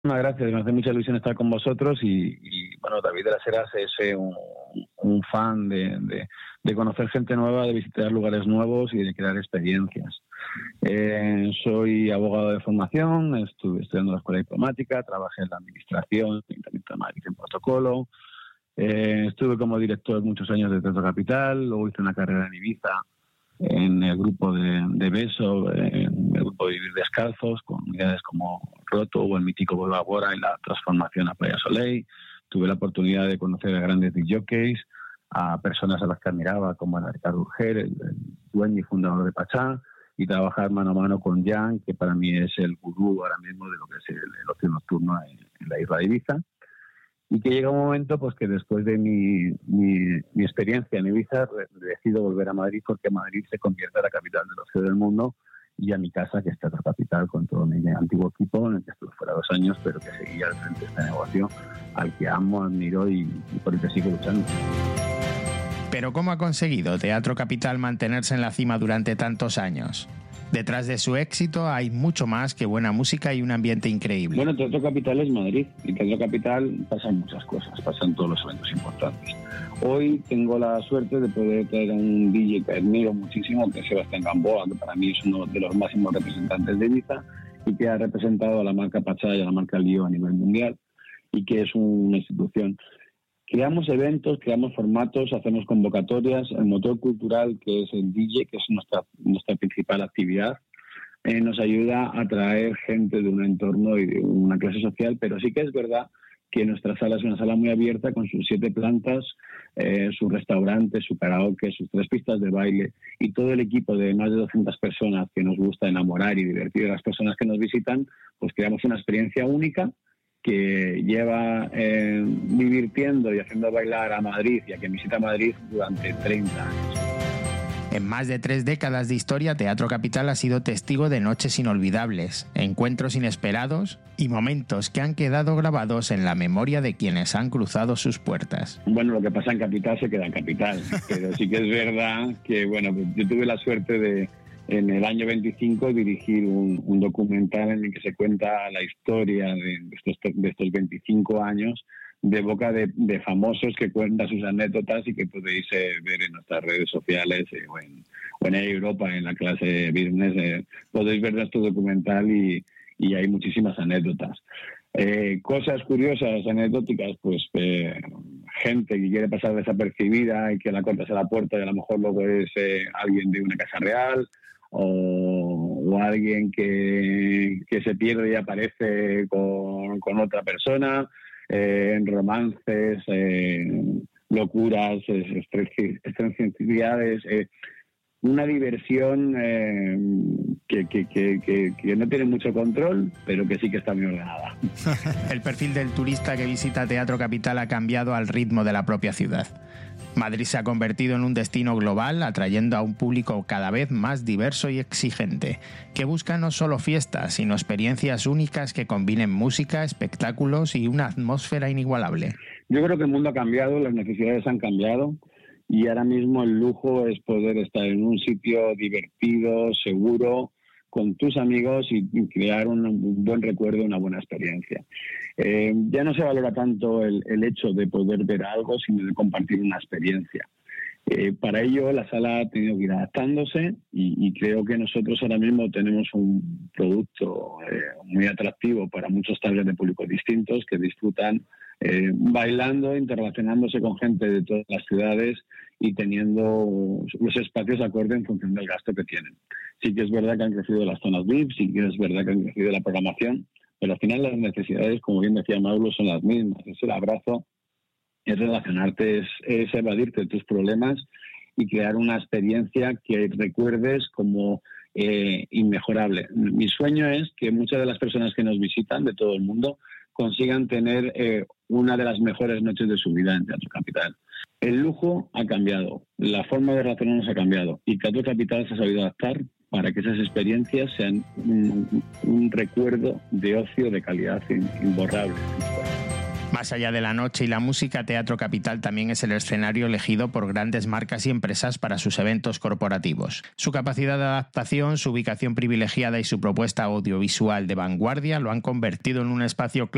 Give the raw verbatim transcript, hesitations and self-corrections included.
Gracias, me hace mucha ilusión estar con vosotros y, y bueno, David de las Heras es eh, un, un fan de, de, de conocer gente nueva, de visitar lugares nuevos y de crear experiencias. Eh, soy abogado de formación, estuve estudiando en la escuela diplomática, trabajé en la administración, en el Ayuntamiento de Madrid en protocolo, eh, estuve como director muchos años de Teatro Capital, luego hice una carrera en Ibiza, en el grupo de, de Beso, en el grupo de Vivir Descalzos, con unidades como Roto o el mítico Vuelva Agora y la transformación a Playa Soleil. Tuve la oportunidad de conocer a grandes discjockeys, a personas a las que admiraba, como a Ricardo Urgel, el, el dueño y fundador de Pachá, y trabajar mano a mano con Jan, que para mí es el gurú ahora mismo de lo que es el, el ocio nocturno en, en la isla de Ibiza. Y que llega un momento pues que después de mi, mi, mi experiencia en Ibiza re, decido volver a Madrid, porque Madrid se convierte en la capital del ocio del mundo, y a mi casa, que es Teatro Capital, con todo mi antiguo equipo, en el que estuve fuera dos años, pero que seguía al frente de este negocio, al que amo, admiro y, y por el que sigo luchando. Pero ¿cómo ha conseguido Teatro Capital mantenerse en la cima durante tantos años? Detrás de su éxito hay mucho más que buena música y un ambiente increíble. Bueno, Teatro Capital es Madrid, y Teatro Capital pasan muchas cosas, pasan todos los eventos importantes. Hoy tengo la suerte de poder traer a un D J que admiro muchísimo, que es Sebastián Gamboa, que para mí es uno de los máximos representantes de Ibiza y que ha representado a la marca Pachá y a la marca Lío a nivel mundial, y que es una institución. Creamos eventos, creamos formatos, hacemos convocatorias. El motor cultural, que es el D J, que es nuestra, nuestra principal actividad, eh, nos ayuda a atraer gente de un entorno y de una clase social, pero sí que es verdad que nuestra sala es una sala muy abierta, con sus siete plantas, eh, su restaurante, su karaoke, sus tres pistas de baile, y todo el equipo de más de doscientas personas que nos gusta enamorar y divertir a las personas que nos visitan, pues creamos una experiencia única que lleva eh, divirtiendo y haciendo bailar a Madrid y a quien visita Madrid durante treinta años. En más de tres décadas de historia, Teatro Capital ha sido testigo de noches inolvidables, encuentros inesperados y momentos que han quedado grabados en la memoria de quienes han cruzado sus puertas. Bueno, lo que pasa en Capital se queda en Capital, pero sí que es verdad que, bueno, yo tuve la suerte de, en el año veinticinco, dirigir un, un documental en el que se cuenta la historia de estos, de estos veinticinco años, de boca de, de famosos que cuentan sus anécdotas y que podéis eh, ver en nuestras redes sociales eh, o, en, o en Europa, en la clase Business. Eh, podéis ver nuestro documental y, y hay muchísimas anécdotas. Eh, cosas curiosas, anecdóticas, pues eh, gente que quiere pasar desapercibida y que la cortas a la puerta y a lo mejor luego es eh, alguien de una casa real, o, o alguien que, que se pierde y aparece con, con otra persona, eh, en romances, eh, locuras, excentricidades, eh, una diversión eh, que, que, que, que, que no tiene mucho control, pero que sí que está muy ordenada. El perfil del turista que visita Teatro Capital ha cambiado al ritmo de la propia ciudad. Madrid se ha convertido en un destino global, atrayendo a un público cada vez más diverso y exigente, que busca no solo fiestas, sino experiencias únicas que combinen música, espectáculos y una atmósfera inigualable. Yo creo que el mundo ha cambiado, las necesidades han cambiado, y ahora mismo el lujo es poder estar en un sitio divertido, seguro, con tus amigos y crear un, un buen recuerdo, una buena experiencia. Eh, ya no se valora tanto el, el hecho de poder ver algo, sino de compartir una experiencia. Eh, para ello, la sala ha tenido que ir adaptándose y, y creo que nosotros ahora mismo tenemos un producto eh, muy atractivo para muchos targets de públicos distintos que disfrutan eh, bailando, interrelacionándose con gente de todas las ciudades y teniendo los espacios acorde en función del gasto que tienen. Sí que es verdad que han crecido las zonas V I P, sí que es verdad que han crecido la programación, pero al final las necesidades, como bien decía Mauro, son las mismas. Es el abrazo, es relacionarte, es, es evadirte de tus problemas y crear una experiencia que recuerdes como eh, inmejorable. Mi sueño es que muchas de las personas que nos visitan de todo el mundo consigan tener eh, una de las mejores noches de su vida en Teatro Capital. El lujo ha cambiado, la forma de relacionarnos ha cambiado y Teatro Capital se ha sabido adaptar para que esas experiencias sean un, un recuerdo de ocio de calidad imborrable. Más allá de la noche y la música, Teatro Capital también es el escenario elegido por grandes marcas y empresas para sus eventos corporativos. Su capacidad de adaptación, su ubicación privilegiada y su propuesta audiovisual de vanguardia lo han convertido en un espacio clave